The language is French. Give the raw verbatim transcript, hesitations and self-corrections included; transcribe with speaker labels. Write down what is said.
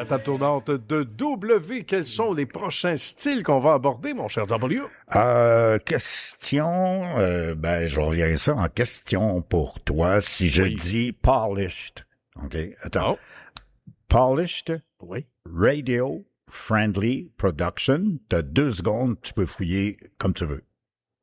Speaker 1: la table tournante de W. Quels sont les prochains styles qu'on va aborder, mon cher W?
Speaker 2: Euh, question, euh, ben, je reviens ça en question pour toi. Si je
Speaker 1: Oui.
Speaker 2: dis polished, OK, attends.
Speaker 1: Oh.
Speaker 2: Polished,
Speaker 1: Oui.
Speaker 2: radio friendly production. T'as deux secondes, tu peux fouiller comme tu veux.